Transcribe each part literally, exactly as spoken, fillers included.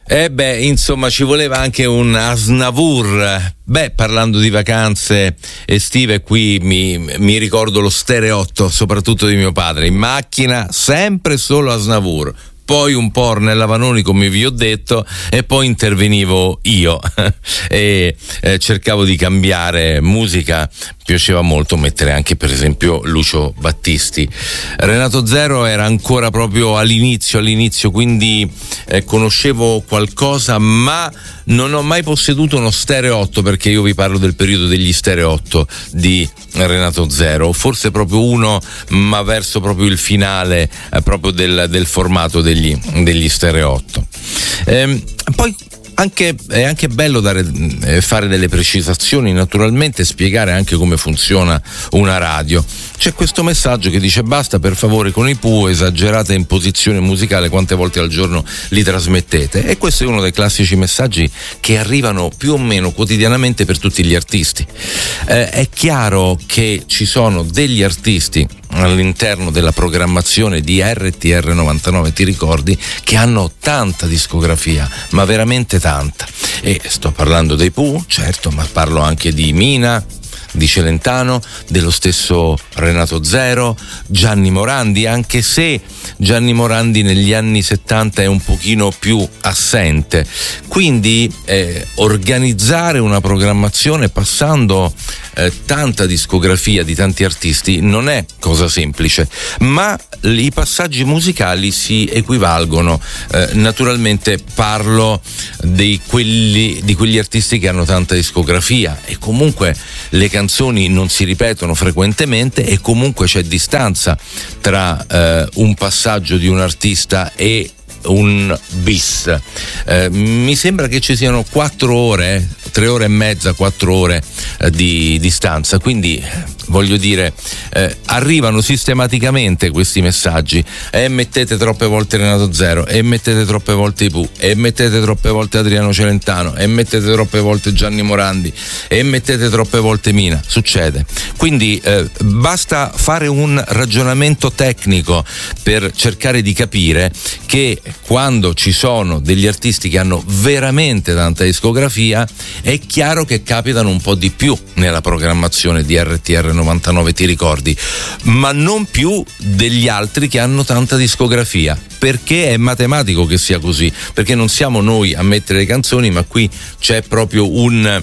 Eh beh, insomma, ci voleva anche un Aznavour. Beh, parlando di vacanze estive, qui mi, mi ricordo lo stereotto, soprattutto di mio padre. In macchina, sempre solo Aznavour. Poi un po' Ornella Vanoni, come vi ho detto, e poi intervenivo io e eh, cercavo di cambiare musica. Mi piaceva molto mettere anche, per esempio, Lucio Battisti. Renato Zero era ancora proprio all'inizio, all'inizio, quindi eh, conoscevo qualcosa, ma non ho mai posseduto uno stereo otto, perché io vi parlo del periodo degli stereo otto di Renato Zero, forse proprio uno, ma verso proprio il finale eh, proprio del, del formato degli, degli stereo otto. Ehm, poi Anche, è anche bello dare, eh, fare delle precisazioni, naturalmente spiegare anche come funziona una radio. C'è questo messaggio che dice: basta per favore con i Pooh, esagerata imposizione musicale, quante volte al giorno li trasmettete? E questo è uno dei classici messaggi che arrivano più o meno quotidianamente per tutti gli artisti. Eh, è chiaro che ci sono degli artisti all'interno della programmazione di R T R novantanove, ti ricordi, che hanno tanta discografia, ma veramente tanta. E sto parlando dei Pooh, certo, ma parlo anche di Mina, di Celentano, dello stesso Renato Zero, Gianni Morandi, anche se Gianni Morandi negli anni settanta è un pochino più assente. Quindi eh, organizzare una programmazione passando eh, tanta discografia di tanti artisti non è cosa semplice, ma i passaggi musicali si equivalgono. Eh, naturalmente parlo di quelli, di quegli artisti che hanno tanta discografia, e comunque le canzoni non si ripetono frequentemente, e comunque c'è distanza tra eh, un passaggio di un artista e un bis. Eh, mi sembra che ci siano quattro ore, tre ore e mezza, quattro ore eh, di distanza, quindi voglio dire, eh, arrivano sistematicamente questi messaggi: e mettete troppe volte Renato Zero, e mettete troppe volte i Pooh, e mettete troppe volte Adriano Celentano, e mettete troppe volte Gianni Morandi, e mettete troppe volte Mina. Succede. Quindi eh, basta fare un ragionamento tecnico per cercare di capire che quando ci sono degli artisti che hanno veramente tanta discografia, è chiaro che capitano un po' di più nella programmazione di R T R novantanove, ti ricordi, ma non più degli altri che hanno tanta discografia, perché è matematico che sia così, perché non siamo noi a mettere le canzoni, ma qui c'è proprio un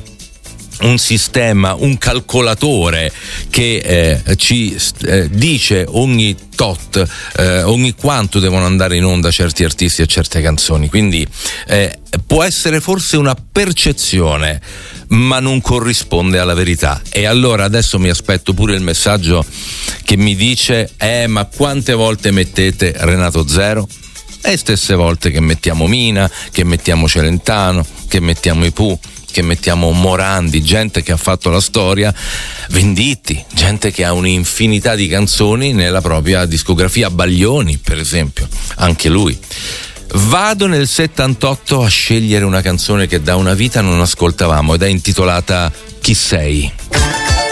un sistema, un calcolatore che eh, ci eh, dice ogni tot, eh, ogni quanto devono andare in onda certi artisti e certe canzoni. Quindi eh, può essere forse una percezione, ma non corrisponde alla verità. E allora adesso mi aspetto pure il messaggio che mi dice: eh ma quante volte mettete Renato Zero? E stesse volte che mettiamo Mina, che mettiamo Celentano, che mettiamo i Pooh, che mettiamo Morandi, gente che ha fatto la storia, Venditti, gente che ha un'infinità di canzoni nella propria discografia, Baglioni per esempio, anche lui. Vado nel settantotto a scegliere una canzone che da una vita non ascoltavamo ed è intitolata Chi sei?